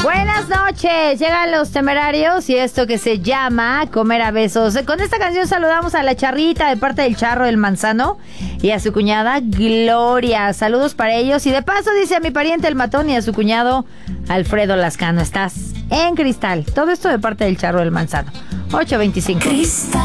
Buenas noches, llegan los Temerarios y esto que se llama Comer a Besos. Con esta canción saludamos a la Charrita de parte del Charro del Manzano y a su cuñada Gloria. Saludos para ellos y de paso dice a mi pariente el Matón y a su cuñado Alfredo Lascano. Estás en Cristal. Todo esto de parte del Charro del Manzano. 8:25. Cristal.